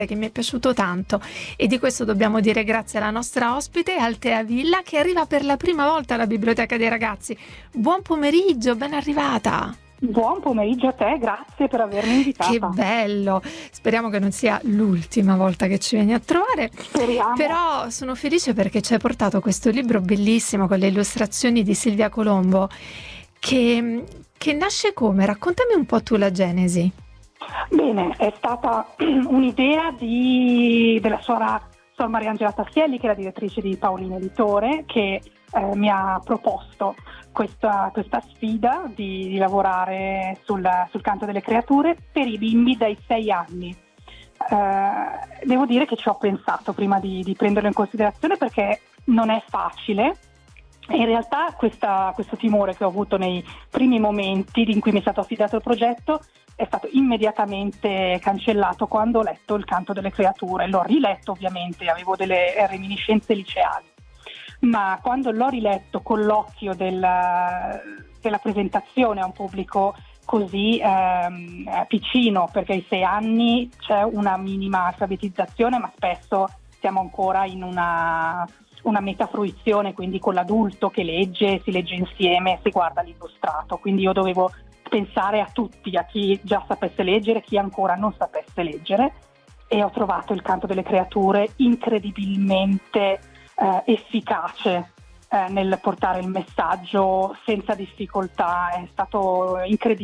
che mi è piaciuto tanto, e di questo dobbiamo dire grazie alla nostra ospite Altea Villa, che arriva per la prima volta alla Biblioteca dei Ragazzi. Buon pomeriggio, ben arrivata. Buon pomeriggio a te, grazie per avermi Che invitata. bello, speriamo che non sia l'ultima volta che ci vieni a trovare. Speriamo. Però sono felice perché ci hai portato questo libro bellissimo con le illustrazioni di Silvia Colombo, che nasce come? Raccontami un po' tu la genesi. Bene, è stata un'idea della Sor Mariangela Tassielli, che è la direttrice di Paolini Editore, che mi ha proposto questa sfida di lavorare sul canto delle creature per i bimbi dai 6 anni. Devo dire che ci ho pensato prima di prenderlo in considerazione, perché non è facile. E in realtà questo timore che ho avuto nei primi momenti in cui mi è stato affidato il progetto è stato immediatamente cancellato quando ho letto Il canto delle creature. L'ho riletto, ovviamente, avevo delle reminiscenze liceali, ma quando l'ho riletto con l'occhio della presentazione a un pubblico così piccino, perché ai 6 anni c'è una minima alfabetizzazione, ma spesso siamo ancora in una metafruizione, quindi con l'adulto che legge, si legge insieme, si guarda l'illustrato. Quindi io dovevo pensare a tutti, a chi già sapesse leggere, a chi ancora non sapesse leggere, e ho trovato Il canto delle creature incredibilmente efficace nel portare il messaggio senza difficoltà. È stato incredibile.